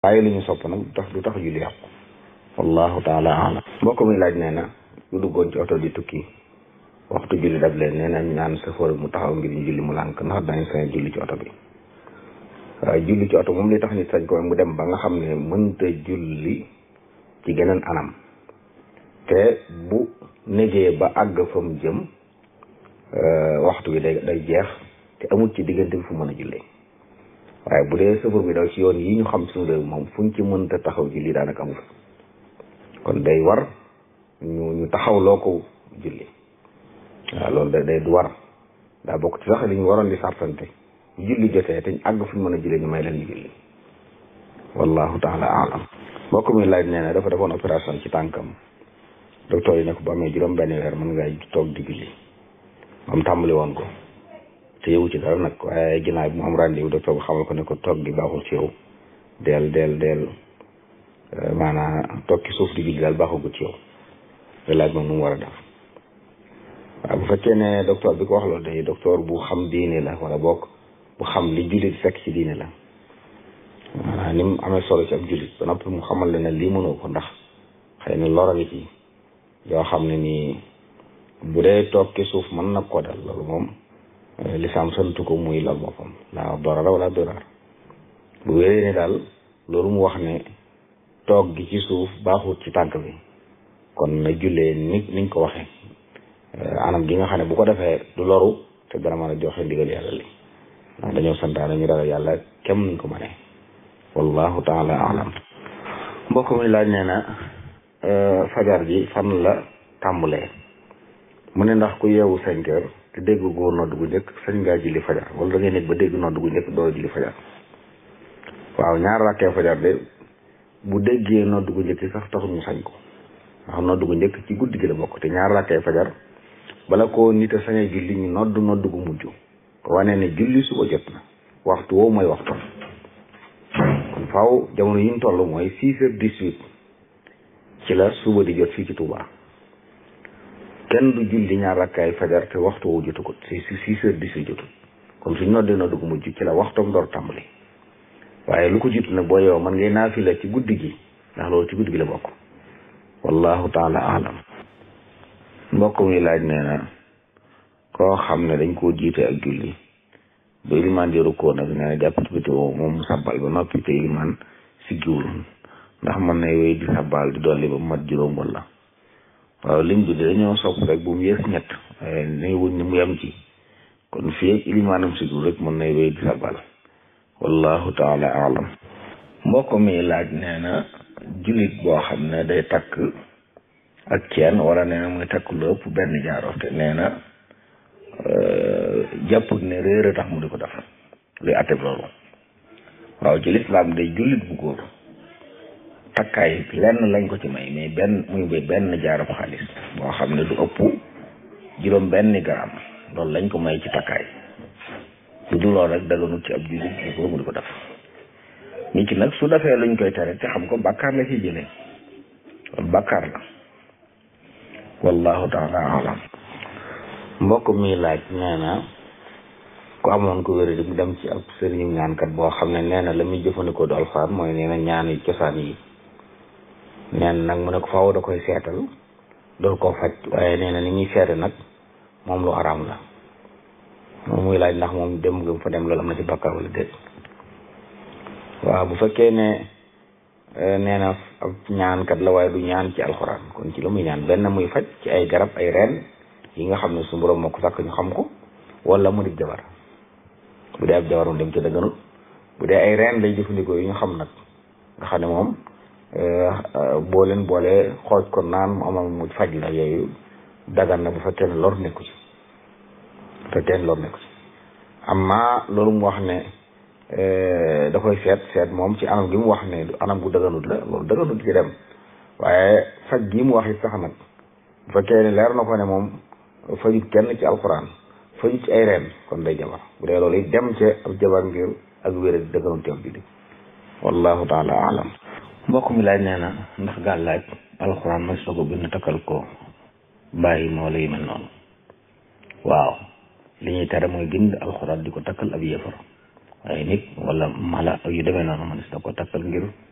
waaye li ñu sopp nag du tax julli yàqu wallahu taala alam. mbokk mi laaj nee na lu duggoon ci oto di tukki waxtu julli dab leen nee na ñaan safóor mu taxaw ngir ñu julli mu lànk ndax dañ sañ julli ci oto bi. waaye julli ci oto moom li tax nit sañ ko mu dem ba nga xam ne mënta julli ci geneen anam te bu négee ba àgg fa mu jëm waxtu bi day jeex te amul ci diggante bi fu mën a jullee. waaye bu dee safar bi daw ci yoon yi ñu xam suñu réew moom fuñ ci mënta taxaw julli daanaka amul kon day war ñu taxawloo ko julli. waaw loolu day du war daa bokk ci sax li ñu waroon di sartante julli jotee te ñu àgg fu ñu mën a jullee ñu may leen ñu julli wallahu taala alam. mbokk mi laaj nee na dafa defoon opération ci tànkam docteur yi ne ko ba amee juróom benn weer mën nga toog di julli moom tàmbali woon ko te yow ci dara nag waaye ginnaaw bi mu am rendez-vous docteur bi xamal ko ne ko toog gi baaxul ci yow del maanaam toog ci suuf di julli daal baaxul ci yow te laaj moom nu mu war a def. waaw bu fekkee ne docteur bi ko wax loolu day docteur bu xam diine la wala bokk bu xam li jullit fekk ci diine la maanaam ni mu amee solo ci ab jullit ba noppi mu xamal la ne lii mënoo ko ndax xëy na lor a ngi ci yoo xam ne nii bu dee toog ci suuf mën na koo dal loolu moom lislaam santu ko muy lal boppam la darara wala dirar bu wéree ne daal loolu mu wax ne toog gi ci suuf baaxut ci tànk bi kon na jullee niñ ko waxee anam gi nga xam ne bu ko defee du loru te dana mën a joxe ndigal yàlla li ndax dañoo santaane ñu ragal yàlla kem nuñ ko mënee wallahu taala alam. mbokk mi laaj nee na fajar ji fan la tàmbulee mu ne ndax ku yeewu 5 heures te dégg góor nodd gu njëkk sañ ngaa julli fajar wala da ngay nekk ba dégg nodd gu njëkk doo julli fajar. waaw ñaar rakkee fajar de bu déggee nodd gu njëkk sax taxul ñu sañ ko ndax nodd gu njëkk ci guddi gi la bokk te ñaar rakkee fajar bala ko nit a sañee julli ñu nodd gu mujj wane ne julli suba jot na waxtu woowu mooy waxtu kon faaw jamono yi ñu toll mooy 6h18 ci la suba di jot fii ci Touba kenn du julli ñaar rakkaay fajar te waxtu woowu jotu ko si 6h18 jotul kon suñ noddee nodd gu mujj ci la waxtoom door tàmbali waaye lu ko jiitu nag boo yow man ngay naafila ci guddi gi ndax loolu ci guddi gi la bokk wallahu taala alam. mbokk mi laaj nee na koo xam ne dañ koo jiite ak julli ba ilimaan di rukkoo nag nee na jàpp ci biti moom mu sabbal ba noppi te ilimaan siggiwul ndax mën na wéy di sabbal di dolli ba mu mat juróom wala waaw lim julli dañoo sopp rek bu mu yées ñett waaye nañ wuñ ni mu yem ci kon fii ak ilimaanam siggiwul rek mën na wéy di sabbal wallahu taala alam. mbokk mi laaj nee na jullit boo xam ne day takk ak ceen wala nee na muy takk lu ëpp benn jaaro te nee na jàpp ne réer a tax mu di ko def luy atteb loolu. waaw ci lislaam day jullit bu góor takkaay lenn lañ ko ci may mais benn jaaro xaalis boo xam ne du ëpp juróom benn garam loolu lañ ko may ci takkaay lu dul loolu rek daganut ci ab jullit bu góor mu di ko def. nit ki nag su defee luñ koy tere te xam ko bàkkaar la ci jëlee loolu bàkkaar la wallahu taala alam. mbokk mi laaj nee na ku amoon ko wér di mu dem ci ab sëriñu ñaankat boo xam ne nee na la muy jëfandikoo du alxuraan mooy nee na ñaani cosaan yi nee na nag mu ne ko faaw da koy seetal dool koo faj waaye nee na ni ñuy seete nag moom lu araam la moom muy laaj ndax moom dem gëm fa dem loolu am na ci bàkkaar wala déet. waaw bu fekkee ne nee na ab ñaankat la waaye du ñaan ci alxuraan kon ci la muy ñaan benn muy faj ci ay garab ay reen yi nga xam ne su borom moo ko sàkk ñu xam ko wala mu di jabar bu dee ab jabar mu dem ci dëgganut bu dee ay reen lay jëfandikoo yi ñu xam nag nga xam ne moom boo leen boolee xooj ko naan mu amal mu faj la yooyu dagan na bu fekkee ne lor nekku ci amma loolu mu wax ne da koy seet moom ci anam gi mu wax ne anam gu dëgganut la loolu dëgganut ci dem waaye faj gi mu wax it sax nag bu fekkee ne leer na ko ne moom fajut kenn ci alxuraan fajut ci ay reen kon day jabar bu dee loolu it dem ci ab jabar ngir ak wér ak dëgganut teew bi wallahu taala alam. mbokk mi laaj nee na ndax gàllaaj alxuraan mas na ko bind takkal ko bàyyi moo lay mel noonu. waaw li ñuy tere mooy bind alxuraan di ko takkal ab yéefar waaye nit wala mala yu demee noonu man si na ko takkal ngir